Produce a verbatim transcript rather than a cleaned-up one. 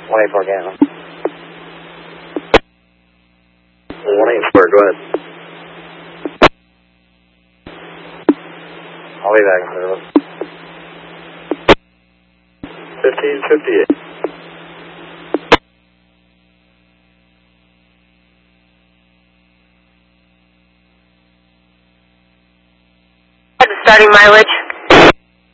one eighty-four gallon. one eighty-four, go ahead. I'll be back in service. fifteen fifty-eight. Starting mileage.